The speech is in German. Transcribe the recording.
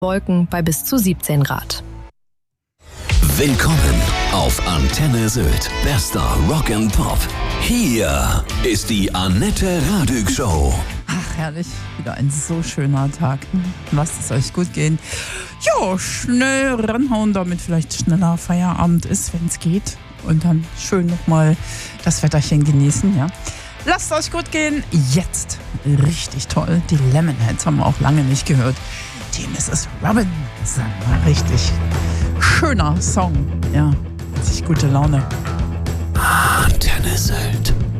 Wolken bei bis zu 17 Grad. Willkommen auf Antenne Sylt. Bester Rock and Pop. Hier ist die Annette Radig Show. Ach, herrlich. Wieder ein so schöner Tag. Lasst es euch gut gehen. Jo, schnell ranhauen, damit vielleicht schneller Feierabend ist, wenn es geht. Und dann schön nochmal das Wetterchen genießen, ja. Lasst euch gut gehen. Jetzt richtig toll. Die Lemonheads haben wir auch lange nicht gehört. Die Mrs. Robin. Das ist ein richtig schöner Song. Ja, richtig gute Laune. Antenne Sylt.